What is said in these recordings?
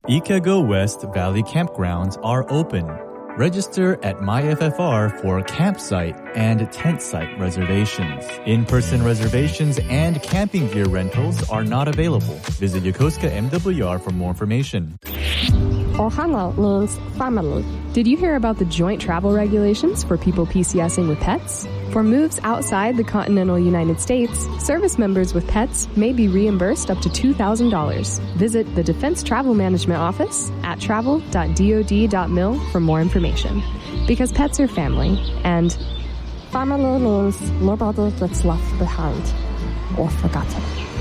Ikago West Valley campgrounds are open. Register at MyFFR for campsite and tent site reservations. In-person reservations and camping gear rentals are not available. Visit Yokosuka MWR for more information. Ohana means family. Did you hear about the joint travel regulations for people PCSing with pets? For moves outside the continental United States, service members with pets may be reimbursed up to $2,000. Visit the Defense Travel Management Office at travel.dod.mil for more information. Because pets are family, and family means nobody gets left behind or forgotten.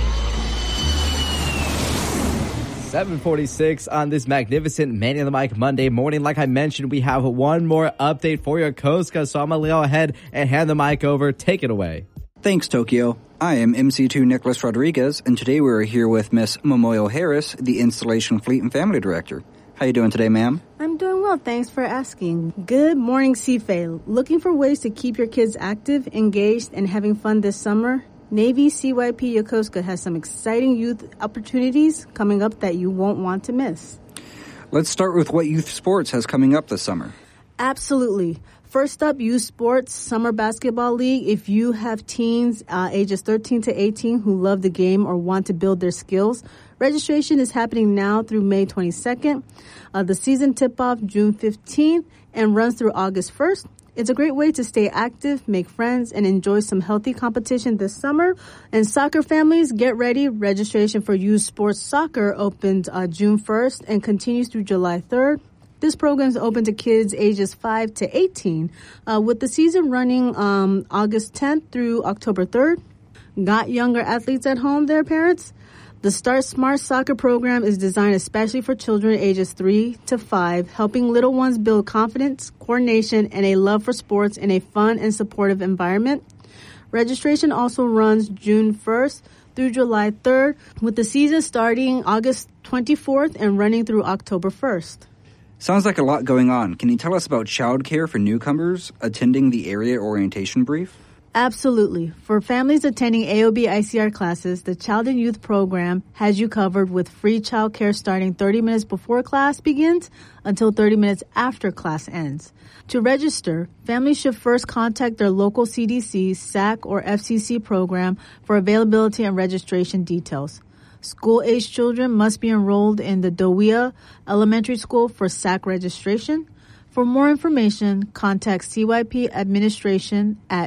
7:46 on this magnificent Man in the Mic Monday morning. Like I mentioned, we have one more update for Yokosuka, so I'm going to go ahead and hand the mic over. Take it away. Thanks, Tokyo. I am MC2 Nicholas Rodriguez, and today we are here with Miss Momoyo Harris, the Installation Fleet and Family Director. How you doing today, ma'am? I'm doing well, thanks for asking. Good morning, CFA. Looking for ways to keep your kids active, engaged, and having fun this summer? Navy CYP Yokosuka has some exciting youth opportunities coming up that you won't want to miss. Let's start with what youth sports has coming up this summer. Absolutely. First up, Youth Sports Summer Basketball League. If you have teens ages 13 to 18 who love the game or want to build their skills, registration is happening now through May 22nd. The season tip-off June 15th and runs through August 1st. It's a great way to stay active, make friends, and enjoy some healthy competition this summer. And soccer families, get ready. Registration for Youth Sports Soccer opened June 1st and continues through July 3rd. This program is open to kids ages 5 to 18, with the season running August 10th through October 3rd. Got younger athletes at home there, parents? The Start Smart Soccer program is designed especially for children ages 3 to 5, helping little ones build confidence, coordination, and a love for sports in a fun and supportive environment. Registration also runs June 1st through July 3rd, with the season starting August 24th and running through October 1st. Sounds like a lot going on. Can you tell us about childcare for newcomers attending the area orientation brief? Absolutely. For families attending AOB ICR classes, the Child and Youth Program has you covered with free child care starting 30 minutes before class begins until 30 minutes after class ends. To register, families should first contact their local CDC, SAC, or FCC program for availability and registration details. School-aged children must be enrolled in the Dowia Elementary School for SAC registration. For more information, contact CYP Administration at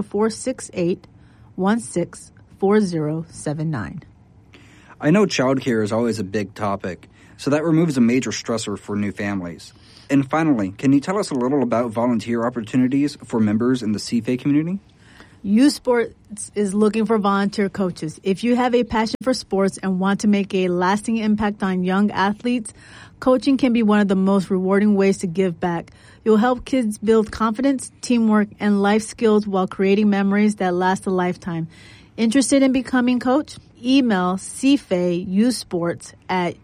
0468-164079. I know childcare is always a big topic, so that removes a major stressor for new families. And finally, can you tell us a little about volunteer opportunities for members in the CFA community? Youth Sports is looking for volunteer coaches. If you have a passion for sports and want to make a lasting impact on young athletes, coaching can be one of the most rewarding ways to give back. You'll help kids build confidence, teamwork, and life skills while creating memories that last a lifetime. Interested in becoming coach? Email cfayouthsports at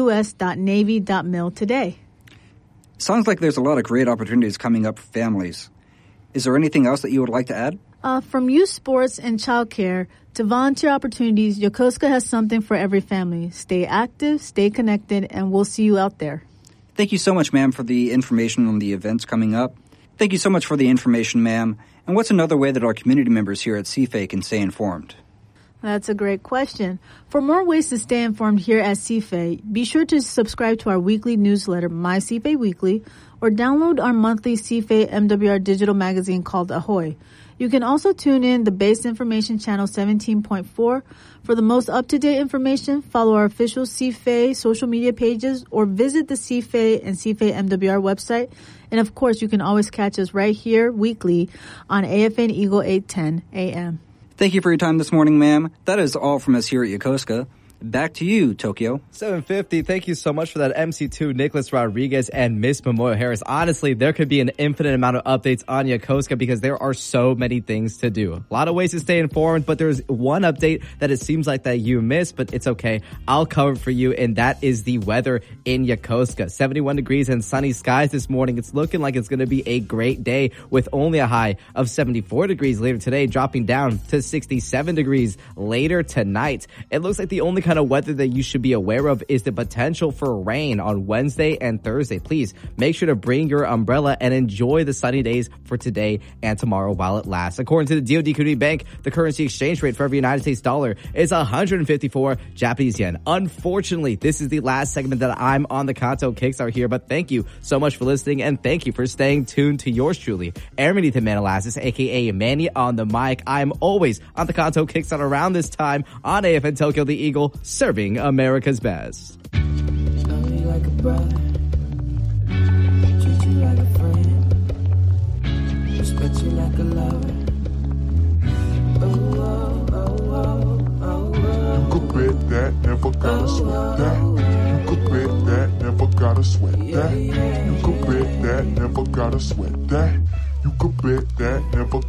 us.navy.mil today. Sounds like there's a lot of great opportunities coming up for families. Is there anything else that you would like to add? From youth sports and childcare to volunteer opportunities, Yokosuka has something for every family. Stay active, stay connected, and we'll see you out there. Thank you so much, ma'am, for the information on the events coming up. Thank you so much for the information, ma'am. And what's another way that our community members here at CFA can stay informed? That's a great question. For more ways to stay informed here at CFA, be sure to subscribe to our weekly newsletter, My CFA Weekly, or download our monthly CFA MWR digital magazine called Ahoy. You can also tune in the Base Information Channel 17.4. For the most up-to-date information, follow our official CFA social media pages or visit the CFA and CFA MWR website. And of course, you can always catch us right here weekly on AFN Eagle 810 AM. Thank you for your time this morning, ma'am. That is all from us here at Yokosuka. Back to you, Tokyo. 7:50. Thank you so much for that, MC2 Nicholas Rodriguez and Miss Momoyo Harris. Honestly, there could be an infinite amount of updates on Yokosuka because there are so many things to do. A lot of ways to stay informed, but there's one update that it seems like that you missed, but it's okay. I'll cover it for you, and that is the weather in Yokosuka. 71 degrees and sunny skies this morning. It's looking like it's going to be a great day with only a high of 74 degrees later today, dropping down to 67 degrees later tonight. It looks like the only kind kind of weather that you should be aware of is the potential for rain on Wednesday and Thursday. Please make sure to bring your umbrella and enjoy the sunny days for today and tomorrow while it lasts. According to the DoD Community Bank, the currency exchange rate for every United States dollar is 154 Japanese yen. Unfortunately, this is the last segment that I'm on the Kanto Kickstart here, but thank you so much for listening, and thank you for staying tuned to yours truly, Airman Ethan Manalassis, aka Manny on the mic. I'm always on the Kanto Kickstart around this time on AFN Tokyo the Eagle, serving America's best. Love me like a brother, treat you like a friend, respect you like a lover. You could bet that, never gotta sweat that. You could bet that, never gotta sweat that. You could bet that, never gotta sweat that. You could bet that, never